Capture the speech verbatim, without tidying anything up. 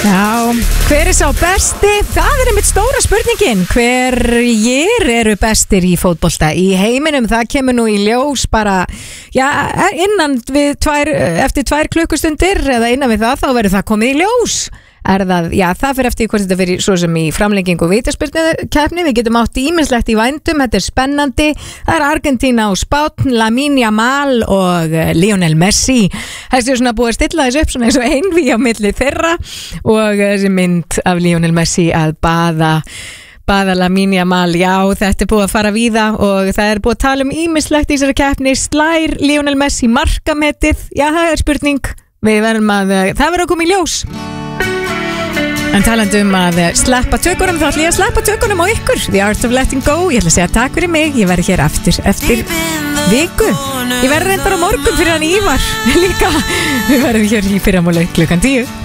Já, hver er sá besti? Það er einmitt stóra spurningin. Hverjir eru bestir í fótbolta í heiminum? Það kemur nú í ljós bara, já, innan við tvær, eftir tvær klukkustundir eða innan við það, þá verður það komið í ljós. Er það, já, það fyrir eftir hvort þetta fyrir svo sem í framlengingu og vítaspyrnukeppni. Við getum átt ýmislegt í vændum, þetta er spennandi. Það er Argentína og Spánn, Lamine Yamal og Lionel Messi. Það er svona búið að stilla þessu upp svona eins og einví á milli þeirra og þessi mynd af Lionel Messi að baða baða Lamine Yamal. Já, þetta er búið að fara víða og það er búið að tala um ýmislegt í þessari keppni. Slær Lionel Messi markametið? Já, það er spurning. Við verðum að, það verður að koma í ljós. En talandi um að sleppa tökunum, þá ætla ég að sleppa tökunum á ykkur. The Art of Letting Go. Ég ætla að segja takk fyrir mig. Ég verði hér aftur eftir viku. Ég verði reyndar á morgun fyrir hann Ívar líka. Við verðum hér í fyrramálið klukkan tíu.